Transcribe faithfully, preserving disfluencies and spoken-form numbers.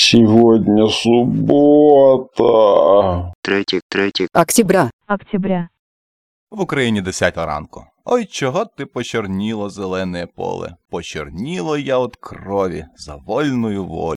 Сегодня суббота. Третє, третє. Октября. Октября. В Україні десята ранку. Ой, чого ти почорніло зелене поле? Почорніло я от крові за вольную волю.